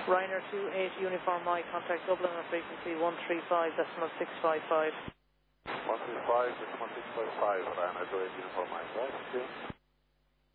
Ryanair 28 Uniform Mike, contact Dublin on frequency 135.655. 135.655, Ryanair 28 Uniform Mike, right? Okay.